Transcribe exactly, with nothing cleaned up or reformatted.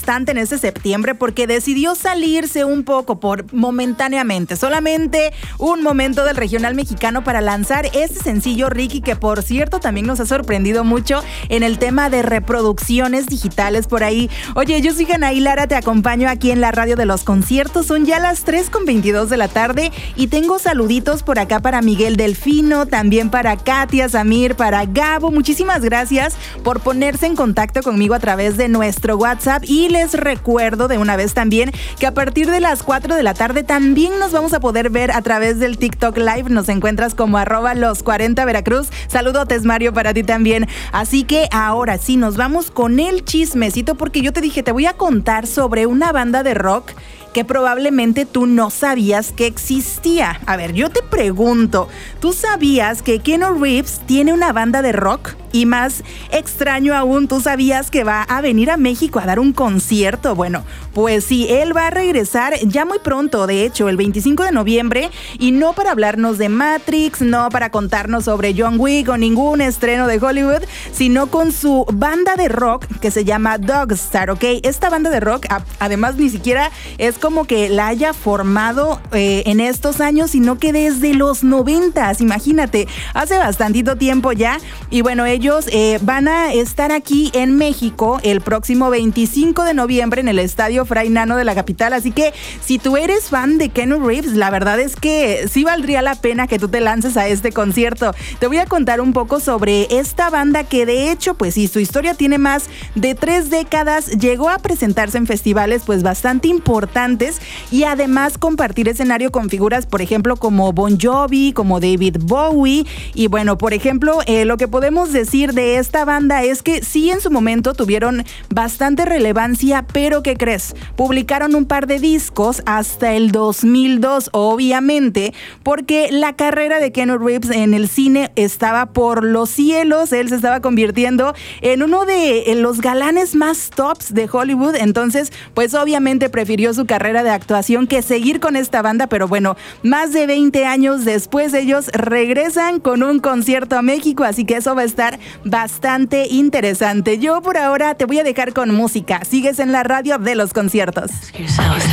bastante en este septiembre porque decidió salirse un poco por momentáneamente, solamente un momento del regional mexicano para lanzar este sencillo Ricky, que por cierto también nos ha sorprendido mucho en el tema de reproducciones digitales por ahí. Oye, yo soy Anaí Lara, te acompaño aquí en la radio de los conciertos. Son ya las tres con veintidós de la tarde y tengo saluditos por acá para Miguel Delfino, también para Katia, Samir, para Gabo. Muchísimas gracias por ponerse en contacto conmigo a través de nuestro WhatsApp y les recuerdo de una vez también que a partir de las cuatro de la tarde también nos vamos a poder ver a través del TikTok Live. Nos encuentras como arroba los cuarenta Veracruz. Saludotes, Mario, para ti también. Así que ahora sí, nos vamos con el chismecito porque yo te dije, te voy a contar sobre una banda de rock que probablemente tú no sabías que existía. A ver, yo te pregunto, ¿tú sabías que Keanu Reeves tiene una banda de rock? Y más extraño aún, ¿tú sabías que va a venir a México a dar un concierto? Bueno, pues sí, él va a regresar ya muy pronto, de hecho, el veinticinco de noviembre, y no para hablarnos de Matrix, no para contarnos sobre John Wick o ningún estreno de Hollywood, sino con su banda de rock que se llama Dogstar, ¿ok? Esta banda de rock, a- además, ni siquiera es como que la haya formado eh, en estos años, sino que desde los noventas, imagínate, hace bastantito tiempo ya. Y bueno, ellos eh, van a estar aquí en México el próximo veinticinco de noviembre en el Estadio Fray Nano de la capital, así que si tú eres fan de Keanu Reeves, la verdad es que sí valdría la pena que tú te lances a este concierto. Te voy a contar un poco sobre esta banda que de hecho, pues sí, su historia tiene más de tres décadas, llegó a presentarse en festivales pues bastante importantes y además compartir escenario con figuras, por ejemplo, como Bon Jovi, como David Bowie. Y bueno, por ejemplo, eh, lo que podemos decir de esta banda es que sí, en su momento tuvieron bastante relevancia, pero ¿qué crees? Publicaron un par de discos hasta el dos mil dos, obviamente, porque la carrera de Keanu Reeves en el cine estaba por los cielos. Él se estaba convirtiendo en uno de los galanes más tops de Hollywood, entonces pues obviamente prefirió su carrera de actuación que seguir con esta banda. Pero bueno, más de veinte años después ellos regresan con un concierto a México, así que eso va a estar bastante interesante. Yo por ahora te voy a dejar con música. Sigues en la radio de los conciertos.